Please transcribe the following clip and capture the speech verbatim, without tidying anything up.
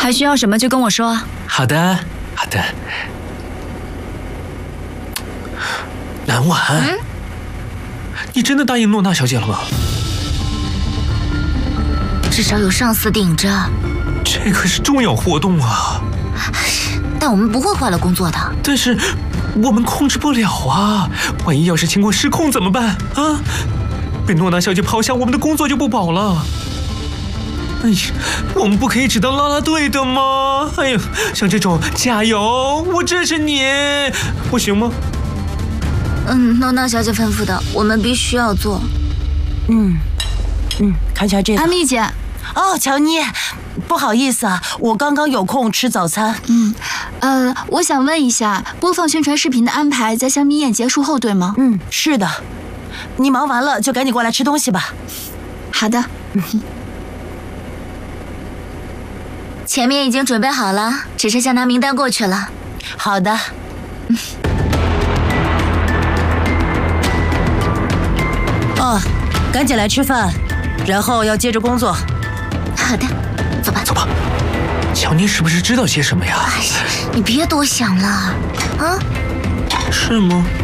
还需要什么就跟我说。 好的，好的。南婉，嗯、你真的答应诺娜小姐了吗？ 至少有上司顶着。 这可是重要活动啊！ 但我们不会坏了工作的。 但是我们控制不了啊！万一要是情况失控怎么办啊？被诺娜小姐抛下，我们的工作就不保了。哎呀，我们不可以只当啦啦队的吗？哎呀，像这种加油，我支持你，不行吗？ 嗯，诺娜小姐吩咐的，我们必须要做。 嗯嗯，看一下这个。 安蜜姐。 哦，乔妮，不好意思啊，我刚刚有空吃早餐。 嗯，呃，我想问一下，播放宣传视频的安排在香槟宴结束后，对吗？ 嗯，是的。你忙完了就赶紧过来吃东西吧。 好的。嗯， 前面已经准备好了，只剩下拿名单过去了。 好的。嗯。哦，赶紧来吃饭，然后要接着工作。 好的，走吧， 走吧。乔妮是不是知道些什么呀？ 你别多想了，啊？ 是吗？